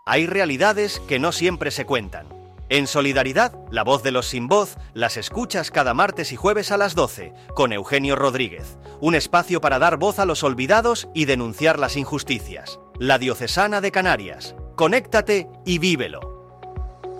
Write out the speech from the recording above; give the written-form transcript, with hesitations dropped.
Hay realidades que no siempre se cuentan. En Solidaridad, la voz de los sin voz, las escuchas cada martes y jueves a las 12, con Eugenio Rodríguez. Un espacio para dar voz a los olvidados y denunciar las injusticias. La Diocesana de Canarias. Conéctate y vívelo.